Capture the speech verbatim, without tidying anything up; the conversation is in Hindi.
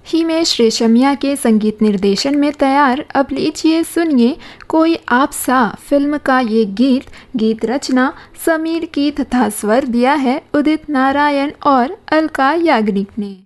हिमेश रेशमिया के संगीत निर्देशन में तैयार अब लीजिए सुनिए कोई आप सा फिल्म का ये गीत। गीत रचना समीर की तथा स्वर दिया है उदित नारायण और अलका याग्निक ने।